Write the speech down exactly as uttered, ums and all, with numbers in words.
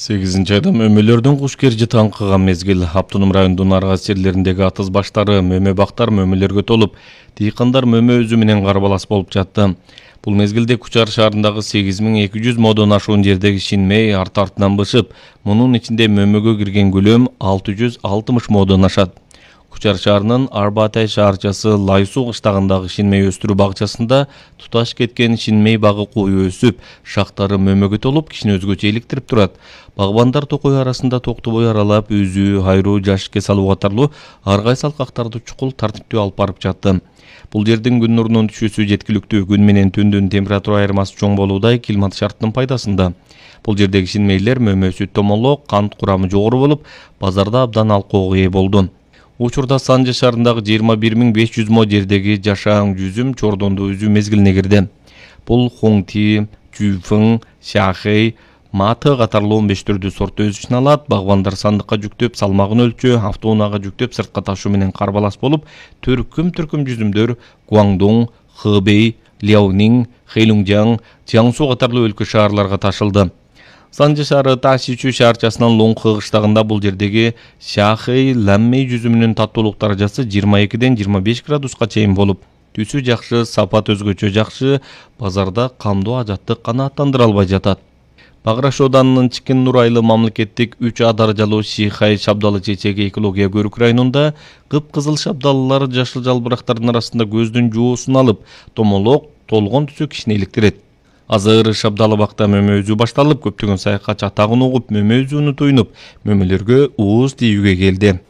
сегизинчи айда мөмөлөрдүн куш кержи таңкыган мезгил. Автоном районунун ар кайсы жерлериндеги атыз баштары, мөмө бактар мөмөлөргө толуп, дыйкандар мөмө өзү менен карбалас болуп жатты. Бул мезгилде Кучар шаарындагы сегиз миң эки жүз модон ашуун жердеги шинмей арты-артынан бышып, мунун ичинде мөмөгө кирген көлөм алты жүз алтымыш модон ашат. Кучар шаарынын Арбатай шаарчасы Лайсуу кыштагындагы шинмей өстүрүү багчасында туташ кеткен шинмей багы кою өсүп, шактары мөмөгө толуп, кишини өзгөчө иликтирип турат. Багбандар токой арасында токтобой аралап, үзүү, хайруу, жашикке салуу катарлуу ар кайсы алкактарды чукул тартиптүү алып барып жатты. Бул жердин күн нурунун түшүүсү жеткиликтүү, күн менен түндүн температура айырмасы чоң болуудай климат шартынын пайдасында. Бул жердеги шинмейлер мөмөсү томолок, кант курамы жогору болуп, базарда абдан алкоого ээ болду. Учурда Санжы шаарындагы жыйырма бир миң беш жүз мо жердеги жашаан жүзүм чордондо үзүү мезгилине кирди. Бул Хоңти, Жуфың, Шахей, Маты катарлуу он беш түрдүү сорт өз ичине алат. Багбандар сандыкка жүктөп, салмагын өлчөө, автоунаага жүктөп, сыртка ташуу менен карбалас болуп, төркүм-төркүм жүзүмдөр Гуаңдун, Хэбэй, Ляонин, Хэйлунжяң, Jiangsu катарлуу өлкө шаарларга ташылды. Санжы шаары Ташичу шаарчасынын Лоңхы кыштагында бул жердеги Шахэй ләммей жүзүмүнүн таттуулук даражасы жыйырма экиден жыйырма беш градуска чейин болуп, түсү жакшы, сапат өзгөчө жакшы, базарда камдуу ажаттык канааттандыра албай жатат. Баграш Оданынын Чикин Нурайлы мамлекеттик үч А даражалуу Шихай шабдалы чечеги экология көрүк районунда кып-кызыл шабдалылар жашыл жалбырактардын арасында көздүн жоосун алып, томолок, толгон түсү кишини иликтирет. Азыр шабдалы бакта мөмө үзүү башталып, көптөгөн саякатчы атагын угуп, мөмө үзүүнү туйнуп, мөмөлөргө ууз тийүүгө келди.